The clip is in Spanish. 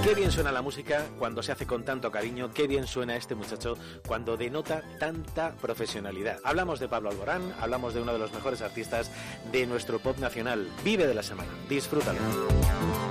Qué bien suena la música cuando se hace con tanto cariño, qué bien suena este muchacho cuando denota tanta profesionalidad. Hablamos de Pablo Alborán, hablamos de uno de los mejores artistas de nuestro pop nacional. Vive de la semana, disfrútalo.